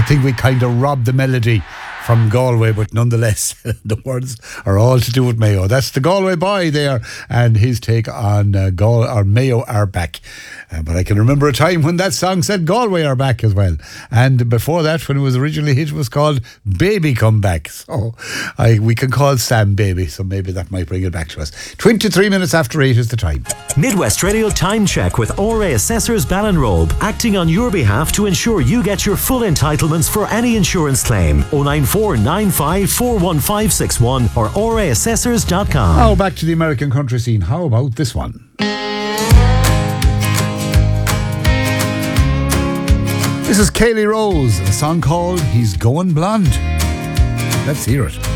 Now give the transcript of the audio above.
think we kind of robbed the melody from Galway, but nonetheless, the words are all to do with Mayo. That's the Galway boy there, and his take on Mayo are back. But I can remember a time when that song said Galway are back as well. And before that, when it was originally hit, it was called Baby Come Back. So we can call Sam Baby, so maybe that might bring it back to us. 23 minutes after 8 is the time. Midwest Radio Time Check with ORA Assessors Ballinrobe, acting on your behalf to ensure you get your full entitlements for any insurance claim. 09495415561 or oraassessors.com. Now back to the American country scene. How about this one? This is Kaylee Rose, a song called He's Going Blonde. Let's hear it.